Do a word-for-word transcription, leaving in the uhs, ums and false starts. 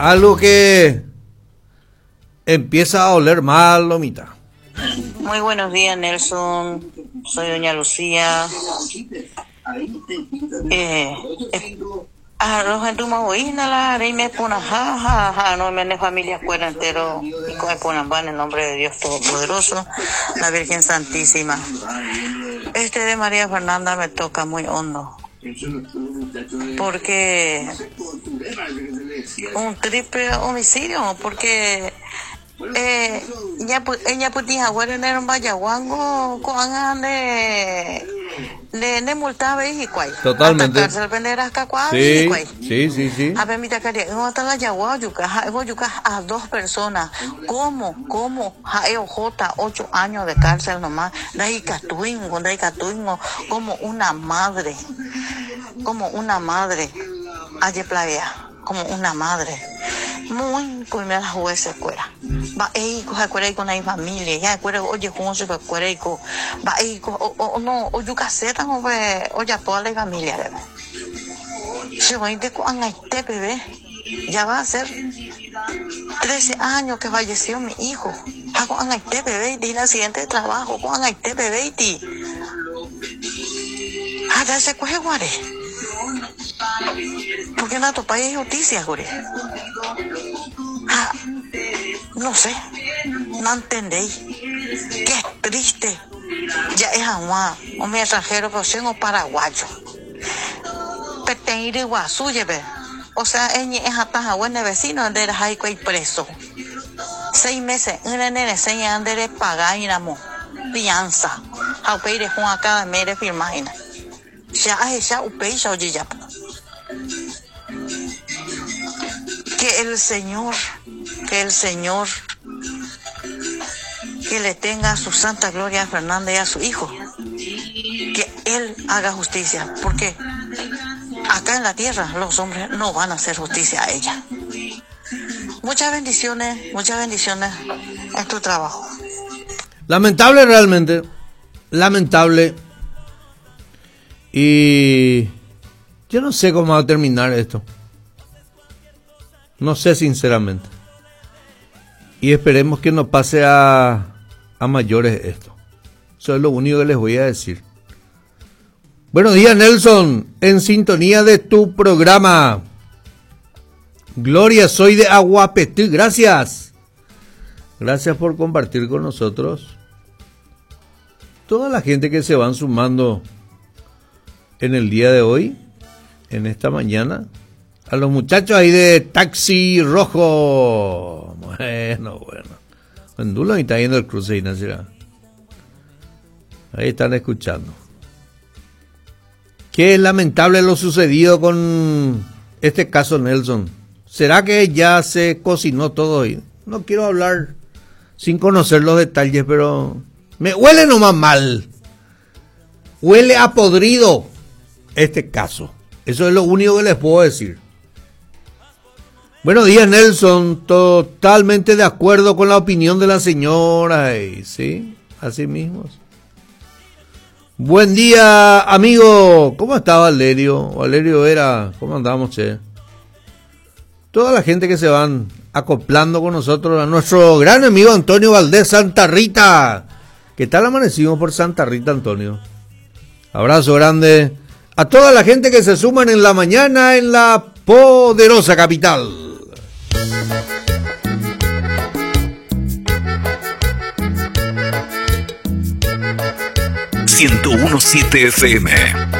algo que empieza a oler mal, Lomita. Muy buenos días, Nelson. Soy doña Lucía. Eh, eh, a los entumahuína la rey me pone jajaja, no me familia fuera entero y con ponan van en nombre de Dios Todopoderoso, la Virgen Santísima. Este de María Fernanda me toca muy hondo, porque un triple homicidio, porque eh, ella ella putía bueno en un vallaguango con de de de multa y cuál totalmente cárcel venderas cacuá sí, y cuál sí sí sí a ver mi tacaria no hasta la yagua yuca yuca a dos personas cómo cómo jaeo j ocho años de cárcel nomás dai catuingo dai catuingo como una madre como una madre ayer playa como una madre muy pues me la jueza cuera va ahí coja cuera con la familia ya cuera oye cómo se cuera y co va ahí o no o yo caseta no ve oye toda la familia se va a ir con este bebé ya va a ser trece años que falleció mi hijo hago en este bebé y la siguiente de trabajo con este bebé y ti a darse coge guare porque en tu país hay justicia, Gure. Ah, no sé, no entendéis. Qué triste. Ya es agua, un extranjero, pero soy paraguayo. Pertenir Iguazú, lleve. O sea, ella es hasta buena vecino de la Jaico y preso. Seis meses, un nene seis años de pagar y namo. Fianza. A pedir con acá de mere firmagina. Ya es ya upei ya oye ya. Que el Señor, que el Señor, que le tenga su santa gloria a Fernanda y a su hijo, que Él haga justicia, porque acá en la tierra los hombres no van a hacer justicia a ella. Muchas bendiciones, muchas bendiciones en tu trabajo. Lamentable realmente, lamentable, y yo no sé cómo va a terminar esto. No sé sinceramente. Y esperemos que no pase a, a mayores esto. Eso es lo único que les voy a decir. Buenos días, Nelson. En sintonía de tu programa. Gloria, soy de Aguapetí. Gracias. Gracias por compartir con nosotros. Toda la gente que se van sumando en el día de hoy, en esta mañana. A los muchachos ahí de Taxi Rojo. Bueno, bueno. En Dulo está yendo el cruce, Ignacio. Ahí están escuchando. Qué lamentable lo sucedido con este caso, Nelson. ¿Será que ya se cocinó todo hoy? No quiero hablar sin conocer los detalles, pero me huele nomás mal. Huele a podrido este caso. Eso es lo único que les puedo decir. Buenos días, Nelson. Totalmente de acuerdo con la opinión de la señora. Sí, así mismo. Buen día, amigo. ¿Cómo está Valerio? Valerio era, ¿cómo andamos, che? Toda la gente que se van acoplando con nosotros, a nuestro gran amigo Antonio Valdés Santa Rita. ¿Qué tal amanecimos por Santa Rita, Antonio? Abrazo grande a toda la gente que se suman en la mañana en la poderosa capital. ciento uno punto siete F M